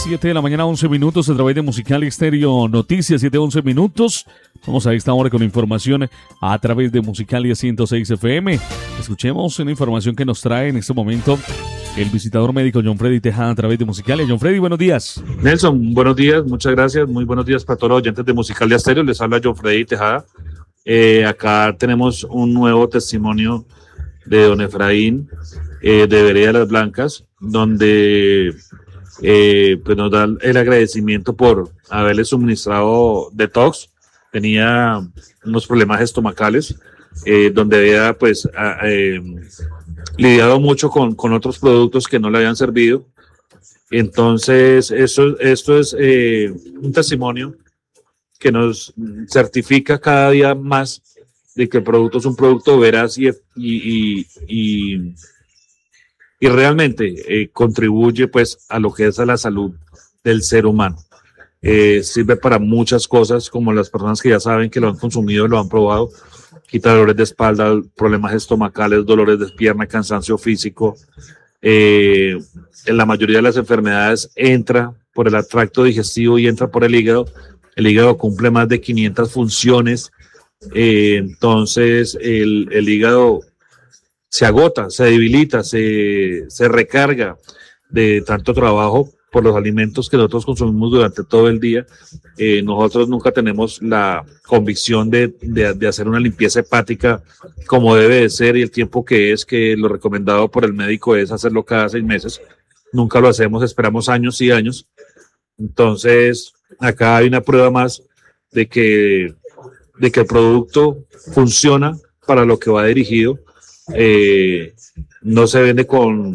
7 de la mañana, 11 minutos, a través de Musical Estéreo Noticias, 7:11 minutos. Vamos a esta hora con información a través de Musicalia 106 FM. Escuchemos una información que nos trae en este momento el visitador médico John Freddy Tejada a través de Musicalia. John Freddy, buenos días. Nelson, buenos días, muchas gracias. Muy buenos días para todos los oyentes de Musicalia Estéreo. Les habla John Freddy Tejada. Acá tenemos un nuevo testimonio de don Efraín de Vereda Las Blancas, donde pues nos da el agradecimiento por haberle suministrado detox. Tenía unos problemas estomacales, donde había pues lidiado mucho con otros productos que no le habían servido. Entonces esto es un testimonio que nos certifica cada día más de que el producto es un producto veraz y realmente contribuye pues a lo que es a la salud del ser humano. Sirve para muchas cosas, como las personas que ya saben que lo han consumido, lo han probado. Quita dolores de espalda, problemas estomacales, dolores de pierna, cansancio físico. En la mayoría de las enfermedades entra por el tracto digestivo y entra por el hígado. El hígado cumple más de 500 funciones. Entonces el hígado se agota, se debilita, se recarga de tanto trabajo por los alimentos que nosotros consumimos durante todo el día. Nosotros nunca tenemos la convicción de hacer una limpieza hepática como debe de ser, y el tiempo que lo recomendado por el médico es hacerlo cada 6 meses. Nunca lo hacemos, esperamos años y años. Entonces, acá hay una prueba más de que el producto funciona para lo que va dirigido. No se vende con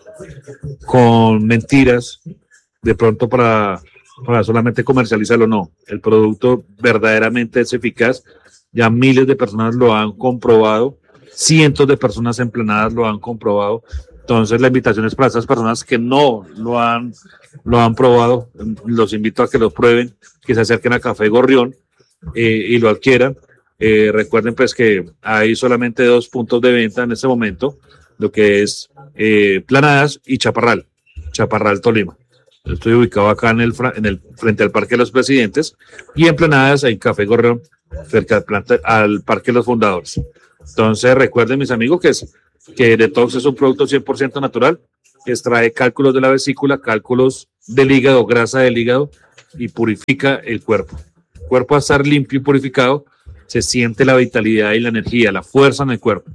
mentiras, de pronto para solamente comercializarlo, no. El producto verdaderamente es eficaz. Ya miles de personas lo han comprobado, cientos de personas empleadas lo han comprobado. Entonces la invitación es para esas personas que no lo han probado. Los invito a que lo prueben, que se acerquen a Café Gorrión y lo adquieran. Recuerden pues que hay solamente 2 puntos de venta en este momento, lo que es Planadas y Chaparral Tolima. Estoy ubicado acá frente al Parque de los Presidentes, y en Planadas hay Café Gorrión cerca al Parque de los Fundadores. Entonces recuerden, mis amigos, que Detox es un producto 100% natural, que extrae cálculos de la vesícula, cálculos del hígado, grasa del hígado, y purifica el cuerpo. El cuerpo, a estar limpio y purificado, se siente la vitalidad y la energía, la fuerza en el cuerpo.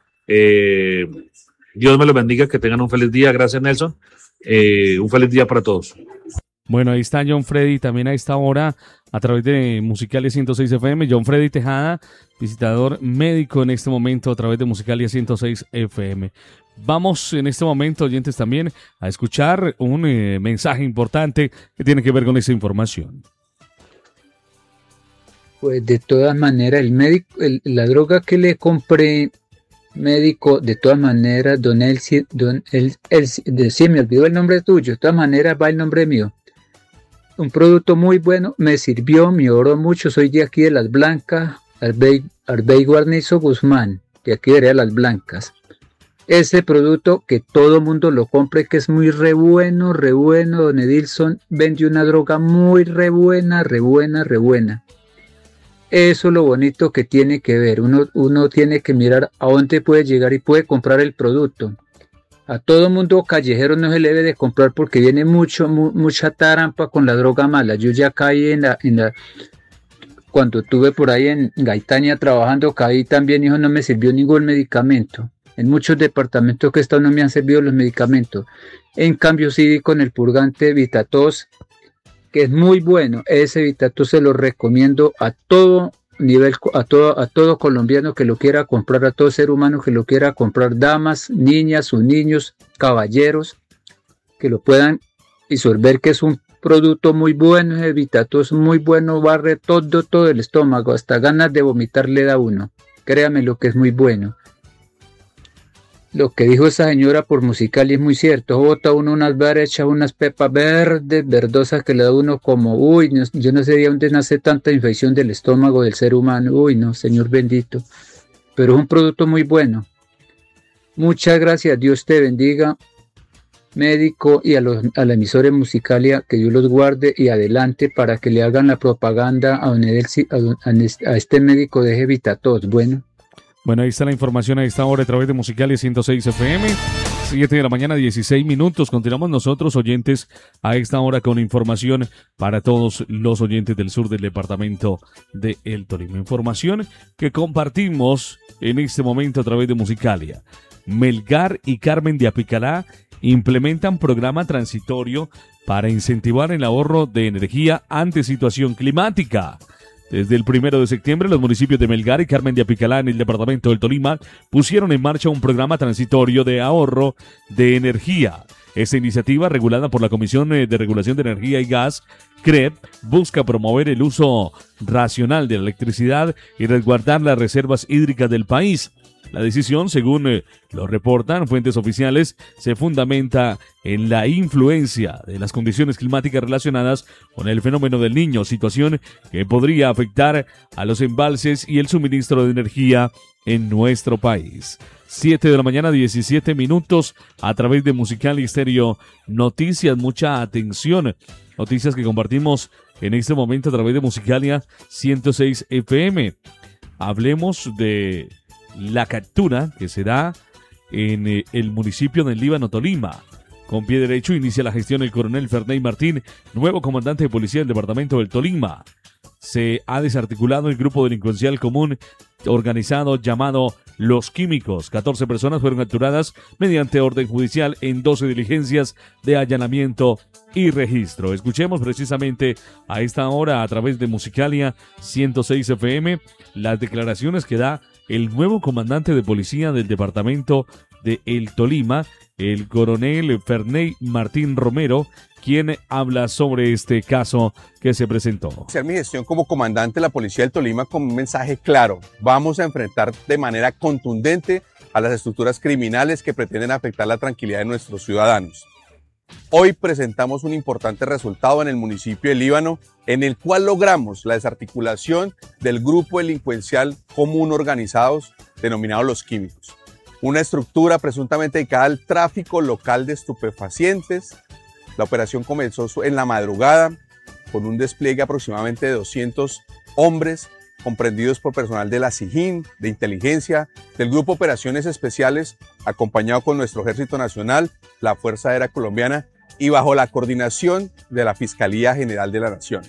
Dios me los bendiga, que tengan un feliz día. Gracias, Nelson. Un feliz día para todos. Bueno, ahí está John Freddy, también a esta hora a través de Musicalia 106 FM. John Freddy Tejada, visitador médico en este momento a través de Musicalia 106 FM. Vamos en este momento, oyentes, también a escuchar un mensaje importante que tiene que ver con esta información. Pues de todas maneras, el médico, la droga que le compré, médico, de todas maneras, sí, me olvidó el nombre tuyo, de todas maneras va el nombre mío. Un producto muy bueno, me sirvió, me oró mucho. Soy de aquí de Las Blancas, Arbey Guarnizo Guzmán, de aquí de Las Blancas. Ese producto que todo mundo lo compre, que es muy re bueno. Don Edilson vende una droga muy re buena. Eso es lo bonito que tiene que ver. Uno tiene que mirar a dónde puede llegar y puede comprar el producto. A todo mundo callejero no se le debe de comprar, porque viene mucha tarampa con la droga mala. Yo ya caí cuando estuve por ahí en Gaitania trabajando, caí también, hijo, no me sirvió ningún medicamento. En muchos departamentos que he estado no me han servido los medicamentos. En cambio sí, con el purgante Vitatos, que es muy bueno. Ese Vitatos se lo recomiendo a todo nivel, a todo colombiano que lo quiera comprar, a todo ser humano que lo quiera comprar, damas, niñas o niños, caballeros, que lo puedan disolver, que es un producto muy bueno. Ese Vitatos muy bueno, barre todo el estómago, hasta ganas de vomitar le da uno. Créame lo que es muy bueno. Lo que dijo esa señora por Musicalia es muy cierto. Bota uno unas echa unas pepas verdes, verdosas, que le da uno como, yo no sé de dónde nace tanta infección del estómago del ser humano. No, Señor bendito. Pero es un producto muy bueno. Muchas gracias, Dios te bendiga. Médico y a la emisora Musicalia, que Dios los guarde y adelante para que le hagan la propaganda a este médico de Evitatos. Bueno, ahí está la información a esta hora a través de Musicalia 106 FM. 7 de la mañana, 16 minutos. Continuamos nosotros, oyentes, a esta hora con información para todos los oyentes del sur del departamento de El Tolima. Información que compartimos en este momento a través de Musicalia. Melgar y Carmen de Apicalá implementan programa transitorio para incentivar el ahorro de energía ante situación climática. Desde el 1 de septiembre, los municipios de Melgar y Carmen de Apicalá en el departamento del Tolima pusieron en marcha un programa transitorio de ahorro de energía. Esta iniciativa, regulada por la Comisión de Regulación de Energía y Gas, CREP, busca promover el uso racional de la electricidad y resguardar las reservas hídricas del país. La decisión, según lo reportan fuentes oficiales, se fundamenta en la influencia de las condiciones climáticas relacionadas con el fenómeno del Niño, situación que podría afectar a los embalses y el suministro de energía en nuestro país. 7 de la mañana, 17 minutos, a través de Musicalia Estéreo Noticias. Mucha atención, noticias que compartimos en este momento a través de Musicalia 106 FM. Hablemos de la captura que se da en el municipio del Líbano, Tolima. Con pie derecho inicia la gestión el coronel Ferney Martín, nuevo comandante de policía del departamento del Tolima. Se ha desarticulado el grupo delincuencial común organizado llamado Los Químicos. 14 personas fueron capturadas mediante orden judicial en 12 diligencias de allanamiento y registro. Escuchemos precisamente a esta hora a través de Musicalia 106 FM las declaraciones que da el nuevo comandante de policía del departamento de El Tolima, el coronel Ferney Martín Romero, quien habla sobre este caso que se presentó. Hacer mi gestión como comandante de la Policía del Tolima con un mensaje claro. Vamos a enfrentar de manera contundente a las estructuras criminales que pretenden afectar la tranquilidad de nuestros ciudadanos. Hoy presentamos un importante resultado en el municipio de Líbano, en el cual logramos la desarticulación del grupo delincuencial común organizados denominado Los Químicos. Una estructura presuntamente dedicada al tráfico local de estupefacientes. La operación comenzó en la madrugada con un despliegue aproximadamente de 200 hombres comprendidos por personal de la SIJIN, de inteligencia, del Grupo Operaciones Especiales, acompañado con nuestro Ejército Nacional, la Fuerza Aérea Colombiana y bajo la coordinación de la Fiscalía General de la Nación.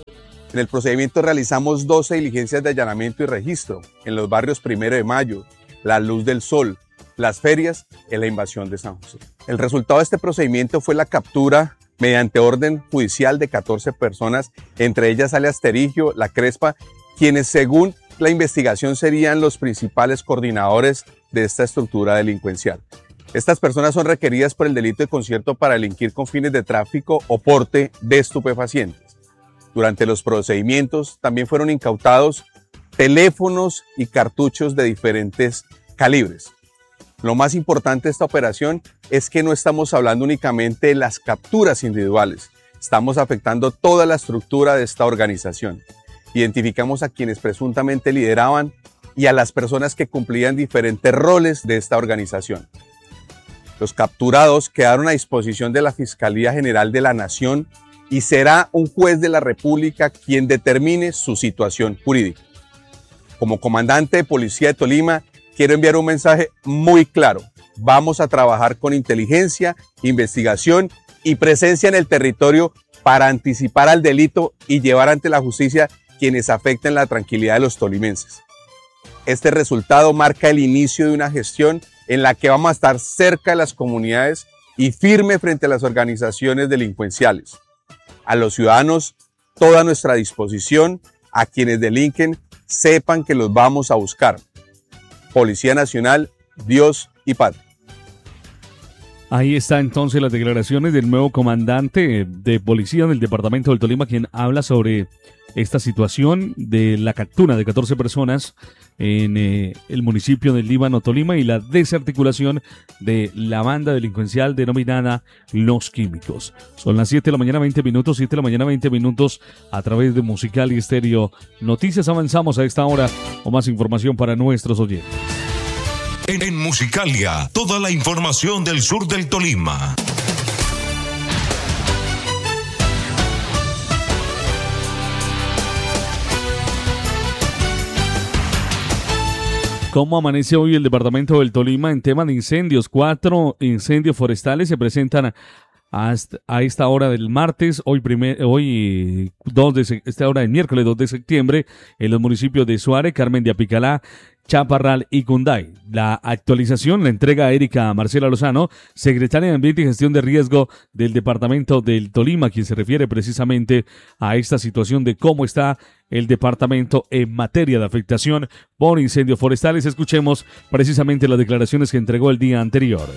En el procedimiento realizamos 12 diligencias de allanamiento y registro en los barrios 1 de Mayo, La Luz del Sol, Las Ferias y la invasión de San José. El resultado de este procedimiento fue la captura mediante orden judicial de 14 personas, entre ellas alias Terigio, La Crespa, quienes según la investigación serían los principales coordinadores de esta estructura delincuencial. Estas personas son requeridas por el delito de concierto para delinquir con fines de tráfico o porte de estupefacientes. Durante los procedimientos también fueron incautados teléfonos y cartuchos de diferentes calibres. Lo más importante de esta operación es que no estamos hablando únicamente de las capturas individuales, estamos afectando toda la estructura de esta organización. Identificamos a quienes presuntamente lideraban y a las personas que cumplían diferentes roles de esta organización. Los capturados quedaron a disposición de la Fiscalía General de la Nación y será un juez de la República quien determine su situación jurídica. Como comandante de Policía de Tolima, quiero enviar un mensaje muy claro. Vamos a trabajar con inteligencia, investigación y presencia en el territorio para anticipar al delito y llevar ante la justicia quienes afecten la tranquilidad de los tolimenses. Este resultado marca el inicio de una gestión en la que vamos a estar cerca de las comunidades y firme frente a las organizaciones delincuenciales. A los ciudadanos, toda nuestra disposición, a quienes delinquen, sepan que los vamos a buscar. Policía Nacional, Dios y Patria. Ahí está entonces las declaraciones del nuevo comandante de policía del departamento del Tolima, quien habla sobre esta situación de la captura de 14 personas en el municipio del Líbano, Tolima, y la desarticulación de la banda delincuencial denominada Los Químicos. Son las 7 de la mañana, 20 minutos, 7 de la mañana, 20 minutos, a través de Musicalia Estéreo Noticias. Avanzamos a esta hora con más información para nuestros oyentes. En Musicalia, toda la información del sur del Tolima. ¿Cómo amanece hoy el departamento del Tolima en tema de incendios? 4 incendios forestales se presentan a esta hora del martes, esta hora del miércoles 2 de septiembre, en los municipios de Suárez, Carmen de Apicalá, Chaparral y Cunday. La actualización la entrega a Erika Marcela Lozano, secretaria de Ambiente y Gestión de Riesgo del departamento del Tolima, quien se refiere precisamente a esta situación de cómo está el departamento en materia de afectación por incendios forestales. Escuchemos precisamente las declaraciones que entregó el día anterior.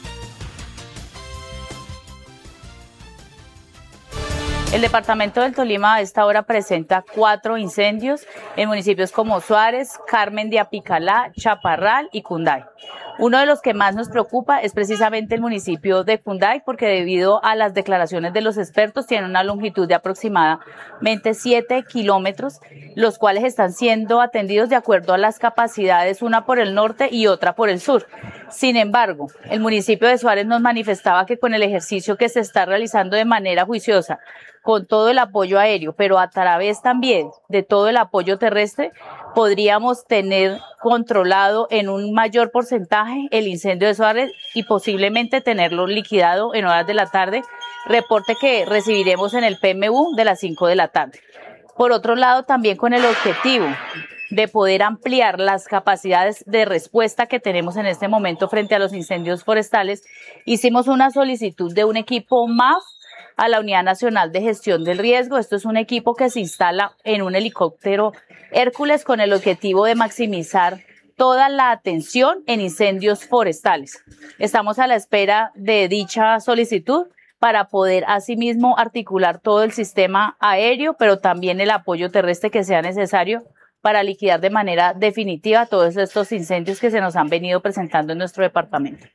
El departamento del Tolima a esta hora presenta 4 incendios en municipios como Suárez, Carmen de Apicalá, Chaparral y Cunday. Uno de los que más nos preocupa es precisamente el municipio de Cunday, porque debido a las declaraciones de los expertos tiene una longitud de aproximadamente 7 kilómetros, los cuales están siendo atendidos de acuerdo a las capacidades, una por el norte y otra por el sur. Sin embargo, el municipio de Suárez nos manifestaba que con el ejercicio que se está realizando de manera juiciosa, con todo el apoyo aéreo, pero a través también de todo el apoyo terrestre, podríamos tener controlado en un mayor porcentaje el incendio de Suárez y posiblemente tenerlo liquidado en horas de la tarde, reporte que recibiremos en el PMU de las 5 de la tarde. Por otro lado, también con el objetivo de poder ampliar las capacidades de respuesta que tenemos en este momento frente a los incendios forestales, hicimos una solicitud de un equipo MAF a la Unidad Nacional de Gestión del Riesgo. Esto es un equipo que se instala en un helicóptero Hércules con el objetivo de maximizar toda la atención en incendios forestales. Estamos a la espera de dicha solicitud para poder asimismo articular todo el sistema aéreo, pero también el apoyo terrestre que sea necesario para liquidar de manera definitiva todos estos incendios que se nos han venido presentando en nuestro departamento.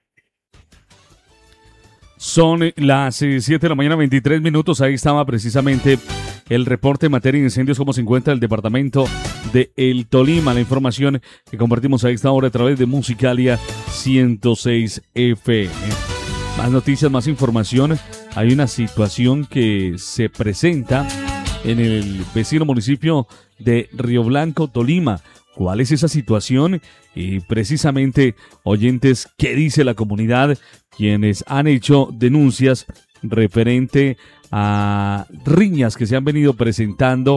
Son las 7 de la mañana, 23 minutos. Ahí estaba precisamente el reporte en materia de incendios, cómo se encuentra el departamento de El Tolima. La información que compartimos a esta hora a través de Musicalia 106 FM. Más noticias, más información. Hay una situación que se presenta en el vecino municipio de Río Blanco, Tolima. ¿Cuál es esa situación? Y precisamente, oyentes, ¿qué dice la comunidad? Quienes han hecho denuncias referente a riñas que se han venido presentando